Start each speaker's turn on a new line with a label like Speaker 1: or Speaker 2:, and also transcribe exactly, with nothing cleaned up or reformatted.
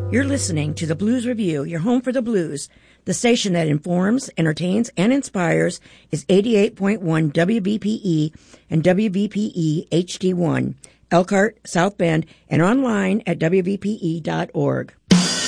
Speaker 1: You're listening to the Blues Review, your home for the blues. The station that informs, entertains, and inspires is eighty-eight point one W V P E and W V P E H D one, Elkhart, South Bend, and online at W V P E dot org.